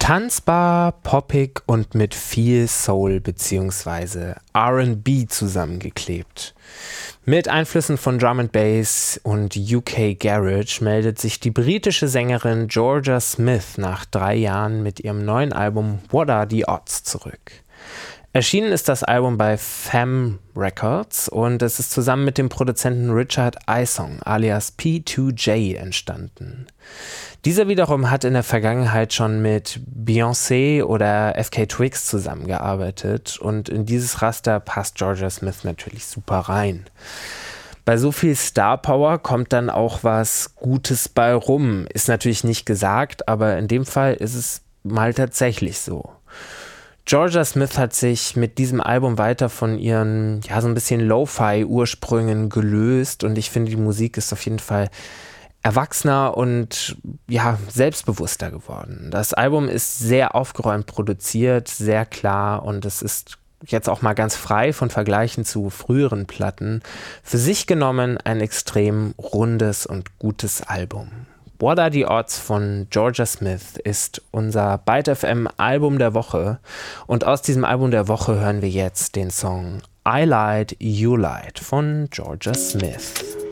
Tanzbar, poppig und mit viel Soul bzw. R&B zusammengeklebt. Mit Einflüssen von Drum and Bass und UK Garage meldet sich die britische Sängerin Jorja Smith nach 3 Jahren mit ihrem neuen Album What Are the Odds zurück. Erschienen ist das Album bei Fam Records und es ist zusammen mit dem Produzenten Richard Eisong alias P2J entstanden. Dieser wiederum hat in der Vergangenheit schon mit Beyoncé oder FK Twigs zusammengearbeitet und in dieses Raster passt Jorja Smith natürlich super rein. Bei so viel Star Power kommt dann auch was Gutes bei rum. Ist natürlich nicht gesagt, aber in dem Fall ist es mal tatsächlich so. Jorja Smith hat sich mit diesem Album weiter von ihren, so ein bisschen Lo-Fi-Ursprüngen gelöst und ich finde, die Musik ist auf jeden Fall erwachsener und selbstbewusster geworden. Das Album ist sehr aufgeräumt produziert, sehr klar und es ist jetzt auch mal ganz frei von Vergleichen zu früheren Platten. Für sich genommen ein extrem rundes und gutes Album. What Are the Odds von Jorja Smith ist unser Byte FM Album der Woche und aus diesem Album der Woche hören wir jetzt den Song I Lied, You Lied von Jorja Smith.